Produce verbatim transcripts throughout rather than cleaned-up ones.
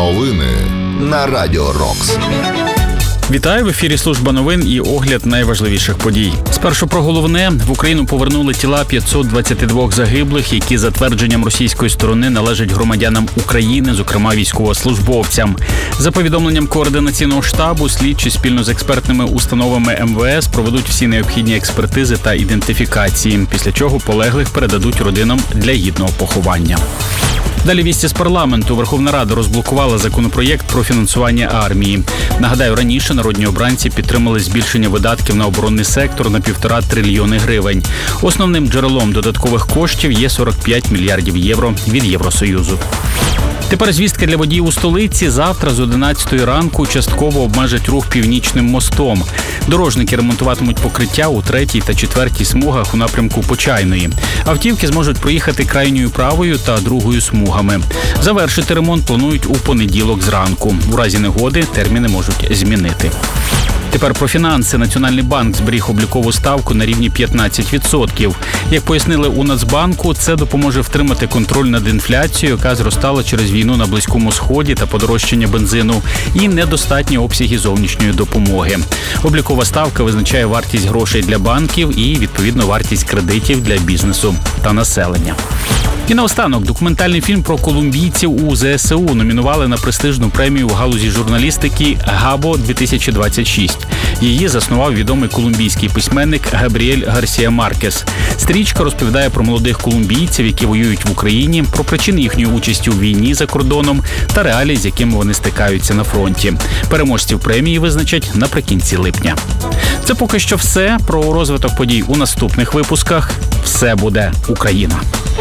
Новини на Радіо Рокс. Вітаю, в ефірі служба новин і огляд найважливіших подій. Спершу про головне. В Україну повернули тіла п'ятсот двадцять два загиблих, які за твердженням російської сторони належать громадянам України, зокрема військовослужбовцям. За повідомленням координаційного штабу, слідчі спільно з експертними установами ем ве ес проведуть всі необхідні експертизи та ідентифікації, після чого полеглих передадуть родинам для гідного поховання. Далі вісті з парламенту. Верховна Рада розблокувала законопроєкт про фінансування армії. Нагадаю, раніше народні обранці підтримали збільшення видатків на оборонний сектор на півтора трильйони гривень. Основним джерелом додаткових коштів є сорок п'ять мільярдів євро від Євросоюзу. Тепер звістка для водіїв у столиці. Завтра з одинадцятої ранку частково обмежать рух Північним мостом. Дорожники ремонтуватимуть покриття у третій та четвертій смугах у напрямку Почайної. Автівки зможуть проїхати крайньою правою та другою смугами. Завершити ремонт планують у понеділок зранку. У разі негоди терміни можуть змінити. Тепер про фінанси. Національний банк зберіг облікову ставку на рівні п'ятнадцять відсотків. Як пояснили у Нацбанку, це допоможе втримати контроль над інфляцією, яка зростала через війну на Близькому Сході та подорожчання бензину, і недостатні обсяги зовнішньої допомоги. Облікова ставка визначає вартість грошей для банків і, відповідно, вартість кредитів для бізнесу та населення. І наостанок, документальний фільм про колумбійців у зе ес у номінували на престижну премію в галузі журналістики «Габо дві тисячі двадцять шість». Її заснував відомий колумбійський письменник Габріель Гарсія Маркес. Стрічка розповідає про молодих колумбійців, які воюють в Україні, про причини їхньої участі у війні за кордоном та реалії, з якими вони стикаються на фронті. Переможців премії визначать наприкінці липня. Це поки що все. Про розвиток подій у наступних випусках. Все буде Україна.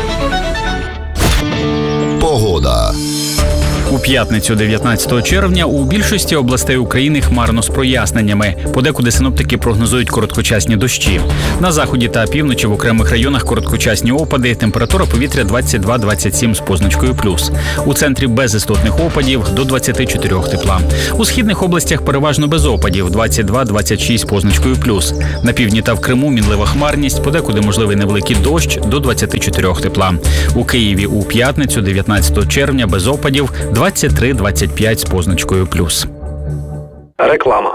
Погода. У п'ятницю, дев'ятнадцятого червня, у більшості областей України хмарно з проясненнями. Подекуди синоптики прогнозують короткочасні дощі. На заході та півночі в окремих районах короткочасні опади, температура повітря двадцять два - двадцять сім з позначкою плюс. У центрі без істотних опадів до двадцять чотири тепла. У східних областях переважно без опадів двадцять два - двадцять шість з позначкою плюс. На півдні та в Криму мінлива хмарність, подекуди можливий невеликий дощ до двадцять чотири тепла. У Києві у п'ятницю, дев'ятнадцятого червня, без опадів двадцять три - двадцять п'ять з позначкою плюс. Реклама.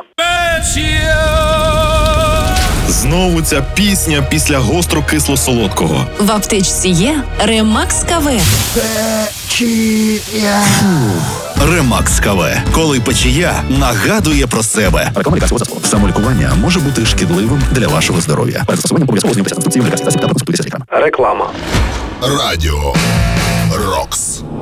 Знову ця пісня після гостро-кисло-солодкого. В аптечці є Ремакс КВ. Ремакс КВ. Коли печія нагадує про себе. Реклама лікарського засобу. Самолікування може бути шкідливим для вашого здоров'я. Перед застосуванням обов'язково ознайомитися з інструкцією лікарських засобів та консультуйтеся з лікарем. Реклама. Радіо Рокс.